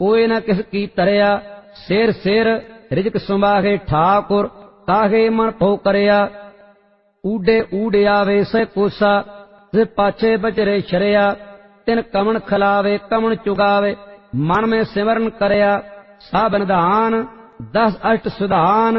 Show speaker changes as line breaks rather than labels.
कोई न किस की तरया। सिर सिर रिजक सुमाहे ठाकुर, काहे मन पो करया। ऊडे ऊडे आवे सै कोसा, जे पाछे बजरे शरया। तिन कमन खिलावे कमन चुगावे, मन में सिमरन करया। सब निधान 10 अष्ट सुधान,